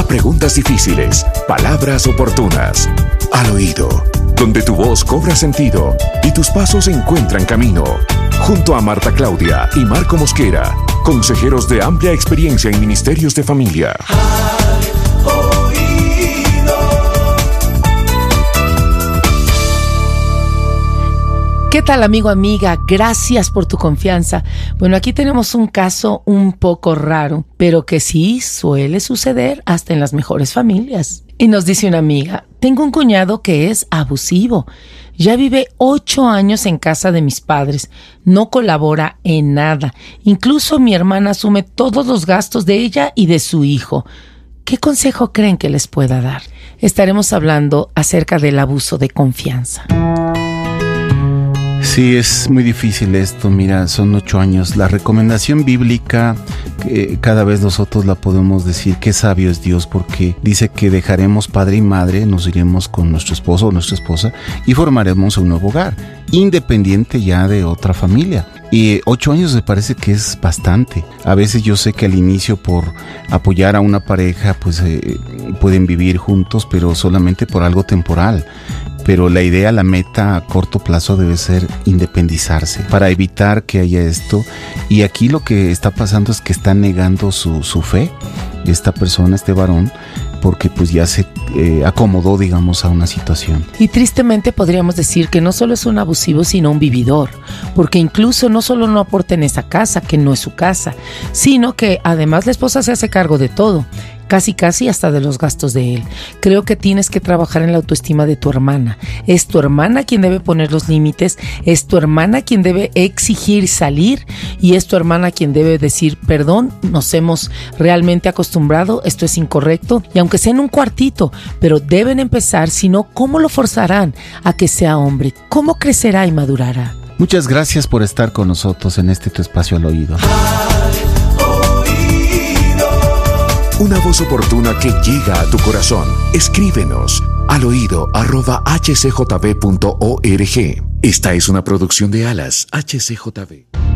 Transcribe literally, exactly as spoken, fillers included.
preguntas difíciles, palabras oportunas. Al oído, donde tu voz cobra sentido y tus pasos encuentran camino. Junto a Marta Claudia y Marco Mosquera, consejeros de amplia experiencia en ministerios de familia. ¿Qué tal, amigo, amiga? Gracias por tu confianza. Bueno, aquí tenemos un caso un poco raro, pero que sí suele suceder hasta en las mejores familias. Y nos dice una amiga: tengo un cuñado que es abusivo. Ya vive ocho años en casa de mis padres. No colabora en nada. Incluso mi hermana asume todos los gastos de ella y de su hijo. ¿Qué consejo creen que les pueda dar? Estaremos hablando acerca del abuso de confianza. Sí, es muy difícil esto. Mira, son ocho años. La recomendación bíblica, eh, cada vez nosotros la podemos decir, qué sabio es Dios, porque dice que dejaremos padre y madre, nos iremos con nuestro esposo o nuestra esposa y formaremos un nuevo hogar, independiente ya de otra familia. Y ocho años me parece que es bastante. A veces yo sé que al inicio, por apoyar a una pareja, pues eh, pueden vivir juntos, pero solamente por algo temporal. Pero la idea, la meta a corto plazo debe ser independizarse para evitar que haya esto. Y aquí lo que está pasando es que está negando su, su fe, esta persona, este varón, porque pues ya se eh, acomodó, digamos, a una situación. Y tristemente podríamos decir que no solo es un abusivo, sino un vividor, porque incluso no solo no aporta en esa casa, que no es su casa, sino que además la esposa se hace cargo de todo, casi casi hasta de los gastos de él. Creo que tienes que trabajar en la autoestima de tu hermana. Es tu hermana quien debe poner los límites, es tu hermana quien debe exigir salir y es tu hermana quien debe decir: perdón, nos hemos realmente acostumbrado, esto es incorrecto, y aunque sea en un cuartito, pero deben empezar, si no, ¿cómo lo forzarán a que sea hombre? ¿Cómo crecerá y madurará? Muchas gracias por estar con nosotros en este tu espacio al oído. Una voz oportuna que llega a tu corazón. Escríbenos al oído arroba h c j b punto org. Esta es una producción de Alas H C J B.